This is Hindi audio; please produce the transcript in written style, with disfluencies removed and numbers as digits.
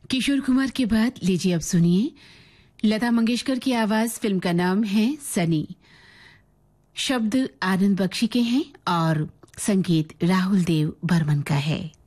किशोर कुमार के बाद लीजिए अब सुनिए लता मंगेशकर की आवाज। फिल्म का नाम है सनी। शब्द आनंद बख्शी के हैं और संगीत राहुल देव बर्मन का है।